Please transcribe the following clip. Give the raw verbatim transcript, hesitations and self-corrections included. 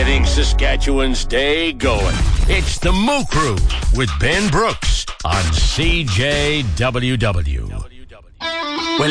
getting Saskatchewan's day going. It's the Moo Crew with Ben Brooks on C J W W.